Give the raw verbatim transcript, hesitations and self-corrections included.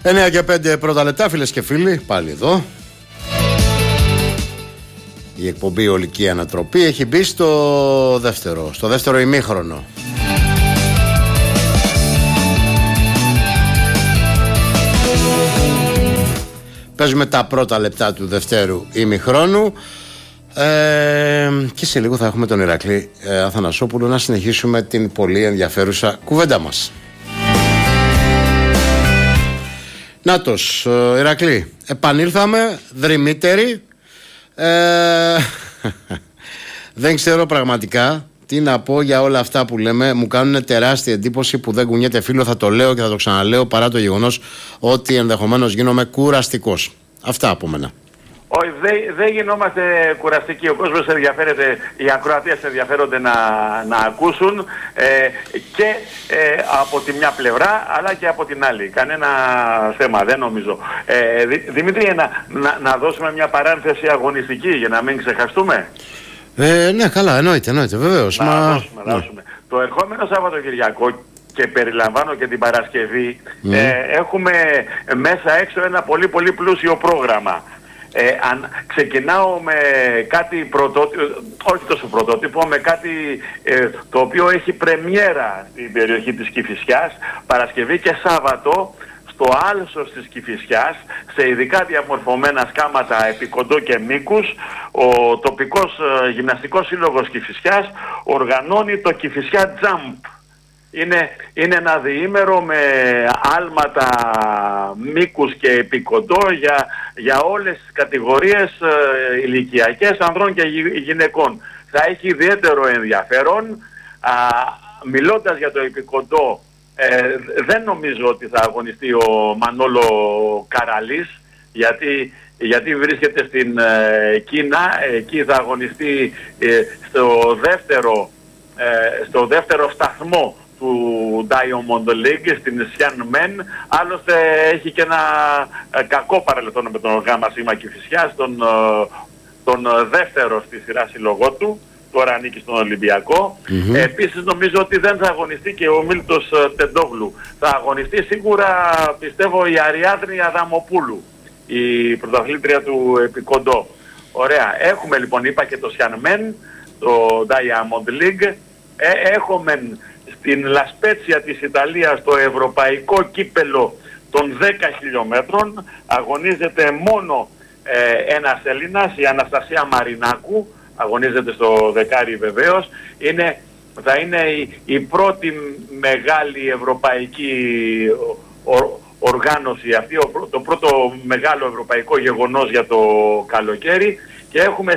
εννιά και πέντε πρώτα λεπτά, φίλες και φίλοι, πάλι εδώ. Η εκπομπή Ολική Ανατροπή έχει μπει στο δεύτερο, στο δεύτερο ημίχρονο. Παίζουμε τα πρώτα λεπτά του δευτέρου ημιχρόνου ε, και σε λίγο θα έχουμε τον Ηρακλή ε, Αθανασόπουλο να συνεχίσουμε την πολύ ενδιαφέρουσα κουβέντα μας. Νάτος, ε, Ηρακλή, επανήλθαμε δρυμύτεροι. Ε, δεν ξέρω πραγματικά τι να πω για όλα αυτά που λέμε. Μου κάνουν τεράστια εντύπωση που δεν κουνιέται φίλο. Θα το λέω και θα το ξαναλέω, παρά το γεγονός ότι ενδεχομένως γίνομαι κουραστικός. Αυτά από μένα. Όχι, δεν δε γινόμαστε κουραστικοί. Ο κόσμος ενδιαφέρεται, οι ακροατές ενδιαφέρονται να, να ακούσουν ε, και ε, από τη μια πλευρά αλλά και από την άλλη. Κανένα θέμα, δεν νομίζω. Ε, Δη, Δημήτρη, να, να, να δώσουμε μια παρένθεση αγωνιστική για να μην ξεχαστούμε. Ε, ναι, καλά, εννοείται, εννοείται, βεβαίως. Να μα... δώσουμε, να δώσουμε. Ναι. Το ερχόμενο Σαββατοκυριακό, και περιλαμβάνω και την Παρασκευή, mm. ε, έχουμε μέσα έξω ένα πολύ πολύ πλούσιο πρόγραμμα. Ε, αν ξεκινάω με κάτι πρωτότυπο, όχι τόσο πρωτότυπο, με κάτι ε, το οποίο έχει πρεμιέρα στην περιοχή της Κηφισιάς, Παρασκευή και Σάββατο, στο άλσος της Κηφισιάς, σε ειδικά διαμορφωμένα σκάματα επί κοντό και μήκους, ο τοπικός ε, γυμναστικός σύλλογος Κηφισιάς οργανώνει το Κηφισιά Jump. Είναι, είναι ένα διήμερο με άλματα μήκους και επικοντό για, για όλες τις κατηγορίες ε, ηλικιακές ανδρών και γυ, γυναικών. Θα έχει ιδιαίτερο ενδιαφέρον. Α, μιλώντας για το επικοντό, ε, δεν νομίζω ότι θα αγωνιστεί ο Μανόλο Καραλής, γιατί, γιατί βρίσκεται στην ε, Κίνα. Εκεί θα αγωνιστεί ε, στο, δεύτερο, ε, στο δεύτερο σταθμό του Diamond League στην Xianmen. Άλλωστε έχει και ένα ε, κακό παρελθόν με τον Γάμα Σίγμα Κηφισιάς, τον, ε, τον δεύτερο στη σειρά συλλογό του, τώρα ανήκει στον Ολυμπιακό. Mm-hmm. ε, επίσης νομίζω ότι δεν θα αγωνιστεί και ο Μίλτος ε, Τεντόγλου. Θα αγωνιστεί σίγουρα, πιστεύω, η Αριάδνη Αδαμοπούλου, η πρωταθλήτρια του επικοντό. Ωραία, έχουμε λοιπόν, είπα και το Xianmen, το Diamond League. ε, έχουμε στην Λασπέτσια της Ιταλίας το ευρωπαϊκό κύπελο των δέκα χιλιόμετρων. Αγωνίζεται μόνο ε, ένας Έλληνας, η Αναστασία Μαρινάκου, αγωνίζεται στο δεκάρι βεβαίως. Είναι, θα είναι η, η πρώτη μεγάλη ευρωπαϊκή ο, οργάνωση αυτή, ο, το πρώτο μεγάλο ευρωπαϊκό γεγονός για το καλοκαίρι. Και έχουμε